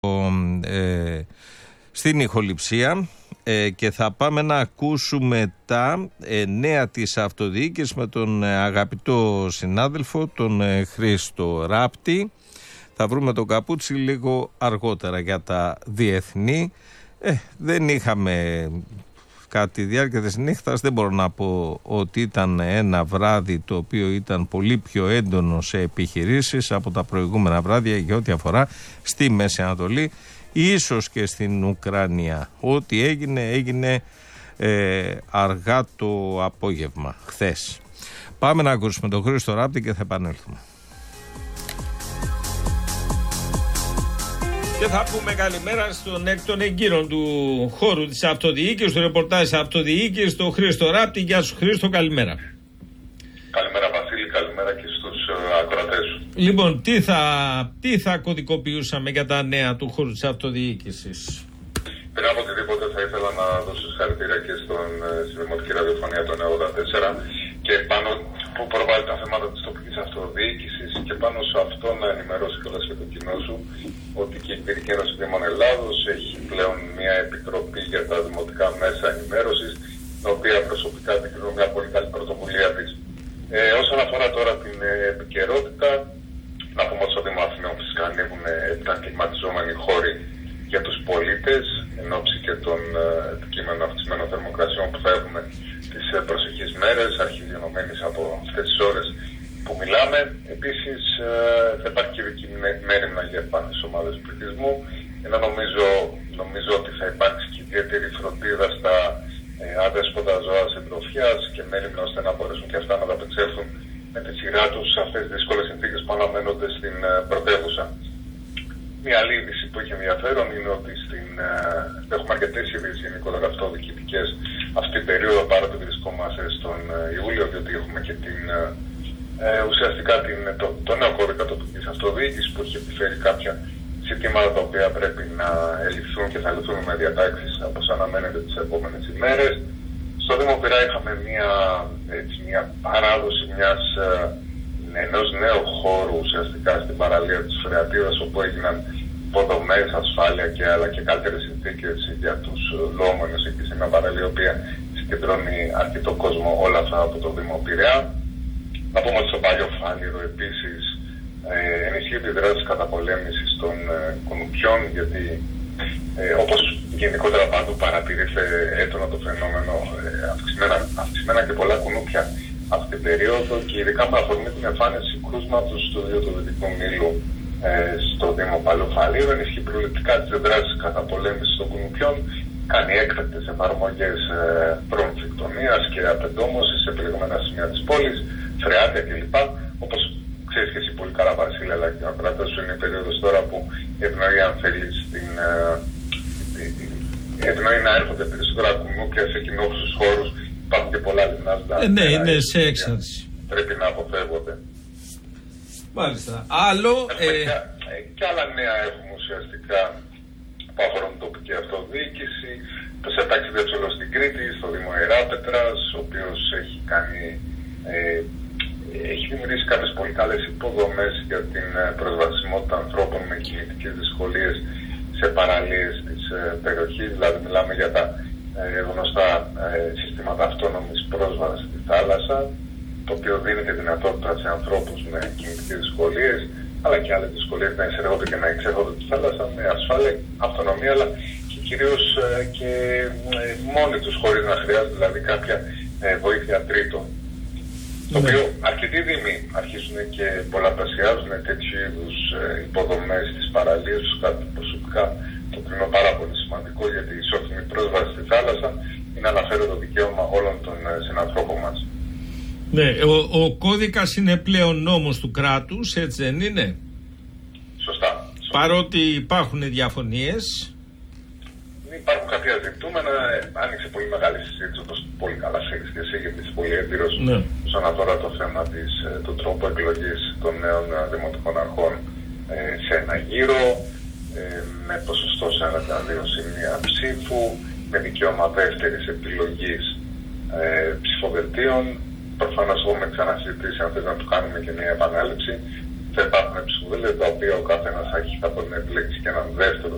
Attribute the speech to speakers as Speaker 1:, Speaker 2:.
Speaker 1: στην ηχοληψία και θα πάμε να ακούσουμε τα νέα της αυτοδιοίκησης με τον αγαπητό συνάδελφο, τον Χρήστο Ράπτη. Θα βρούμε τον Καπούτσι λίγο αργότερα για τα διεθνή. Δεν είχαμε κάτι διάρκεια της νύχτας, δεν μπορώ να πω ότι ήταν ένα βράδυ το οποίο ήταν πολύ πιο έντονο σε επιχειρήσεις από τα προηγούμενα βράδια για ό,τι αφορά στη Μέση Ανατολή, ίσως και στην Ουκρανία. Ό,τι έγινε αργά το απόγευμα χθες. Πάμε να ακούσουμε τον Χρήστο Ράπτη και θα επανέλθουμε. Και θα πούμε καλημέρα στον εκ των εγκύρων του χώρου της αυτοδιοίκησης, του ρεπορτάζ της αυτοδιοίκησης, τον Χρήστο Ράπτη. Γεια σου Χρήστο, καλημέρα.
Speaker 2: Καλημέρα Βασίλη, καλημέρα και στους ακροατές σου.
Speaker 1: Λοιπόν, τι θα κωδικοποιούσαμε για τα νέα του χώρου της αυτοδιοίκησης?
Speaker 2: Πριν από οτιδήποτε θα ήθελα να δώσω συγχαρητήρια και στη Δημοτική Ραδιοφωνία των 84 και πάνω που προβάλλει τα θέματα της τοπικής αυτοδιοίκησης και πάνω σε αυτό να ενημερώσει κιόλας και το κοινό σου ότι και η Κεντρική Ένωση Δήμων Ελλάδος έχει πλέον μια επιτροπή για τα δημοτικά μέσα ενημέρωσης, την οποία προσωπικά την κρίνω μια πολύ καλή πρωτοβουλία της. Όσον αφορά τώρα την επικαιρότητα, να πούμε ότι στο Δήμο Αθηνών φυσικά ανοίγουν τα κλιματιζόμενοι χώροι για τους πολίτες εν ώψη και των επικείμενων αυξημένων θερμοκρασιών που θα έχουμε τις προσεχείς μέρες, αρχίζει ενωμένης από αυτές τις ώρες που μιλάμε. Επίσης θα υπάρχει και δική μέρημνα για επάνες ομάδες πληθυσμού, ενώ νομίζω ότι θα υπάρξει και ιδιαίτερη φροντίδα στα αδέσποτα ζώα συντροφιάς και μέρημνα ώστε να μπορέσουν και αυτά να ανταπεξέλθουν με τη σειρά τους σε αυτές τις δύσκολες συνθήκες που αναμένονται στην πρωτεύουσα. Μια άλλη είδηση που έχει ενδιαφέρον είναι ότι έχουμε αρκετές ειδήσεις γενικότερα αυτοδιοικητικές αυτή την περίοδο, παρά ότι βρισκόμαστε στον Ιούλιο, διότι έχουμε και ουσιαστικά το νέο κώδικα τοπικής αυτοδιοίκησης που έχει επιφέρει κάποια ζητήματα τα οποία πρέπει να εληφθούν και θα ληφθούν με διατάξεις όπως αναμένεται τις επόμενες ημέρες. Στο Δήμο Πειραιά είχαμε μια παράδοση ενός νέου χώρου ουσιαστικά στην παραλία της Φρεατίδας, όπου έγιναν υποδομές, ασφάλεια αλλά και καλύτερες συνθήκες για τους λόμενους εκεί σε μια παραλία η οποία συγκεντρώνει αρκετό κόσμο, όλα αυτά από το Δήμο Πειραιά. Να πούμε ότι στο Παλιό Φάληρο επίσης ενισχύει τη δράση καταπολέμησης των κουνουπιών, γιατί όπως γενικότερα παντού παρατηρείται έντονα το φαινόμενο αυξημένα και πολλά κουνούπια αυτή την περίοδο και ειδικά με αφορμή την εμφάνιση κρούσματος στο Δίο του Δυτικού Νείλου στο Δήμο Παλαιοφάλιρο, ενισχύει προληπτικά τις δράσεις καταπολέμησης των κουνουπιών, κάνει έκτακτες εφαρμογές προμφυκτονίας και απεντόμωσης σε επιλεγμένα σημεία της πόλης, Φρεάτια κλπ. Όπως ξέρεις και εσύ πολύ καλά Βασίλη, αλλά και ο κρατός σου είναι η περίοδος τώρα που ευνοεί, αν θέλεις, ευνοεί να έρχονται περισσότερα κουνούπια σε κοινόχρηστους χώρους. Υπάρχουν και πολλά λιμνάζοντα.
Speaker 1: Ναι, είναι σε έξαρση.
Speaker 2: Πρέπει να αποφεύγονται.
Speaker 1: Μάλιστα. Άλλο.
Speaker 2: Και άλλα νέα έχουμε ουσιαστικά που αφορούν την τοπική αυτοδιοίκηση. Σε ταξιδέψω στην Κρήτη, στο Δήμο Ιεράπετρας, ο οποίος έχει δημιουργήσει κάποιες πολύ καλές υποδομές για την προσβασιμότητα ανθρώπων με κινητικές δυσκολίες σε παραλίες της περιοχής. Δηλαδή μιλάμε για τα γνωστά συστήματα αυτόνομης πρόσβασης στη θάλασσα, το οποίο δίνει τη δυνατότητα σε ανθρώπους με κινητικές δυσκολίες αλλά και άλλες δυσκολίες να εισέρχονται και να εξέρχονται τη θάλασσα με ασφάλεια, αυτονομία, αλλά και κυρίως και μόνοι τους, χωρίς να χρειάζεται δηλαδή κάποια βοήθεια τρίτων. Το οποίο αρκετοί δήμοι αρχίζουν και πολλαπλασιάζουν τέτοιου είδους υποδομές στις παραλίες τους. Κάτι προσωπικά το κρίνω πάρα πολύ σημαντικό, γιατί η ισότιμη πρόσβαση στη θάλασσα είναι αναφέρον το δικαίωμα όλων των συνανθρώπων μας.
Speaker 1: Ναι, ο κώδικας είναι πλέον νόμος του κράτους, έτσι δεν είναι?
Speaker 2: Σωστά.
Speaker 1: Παρότι υπάρχουν διαφωνίες.
Speaker 2: Υπάρχουν κάποια ζητούμενα, άνοιξε πολύ μεγάλη συζήτηση, όπως πολύ καλά ξέρεις και εσύ, γιατί είσαι πολύ έμπειρος, όσον αφορά το θέμα του τρόπου εκλογής των νέων δημοτικών αρχών σε ένα γύρο, με ποσοστό 42 ψήφου, με δικαίωμα δεύτερης επιλογής ψηφοδελτίων. Προφανώς έχουμε ξανασυζητήσει, αν θες να του κάνουμε και μια επανάληψη. Θα υπάρχουν ψηφοδέλτια τα οποία ο καθένας θα μπορεί να επιλέξει και έναν δεύτερο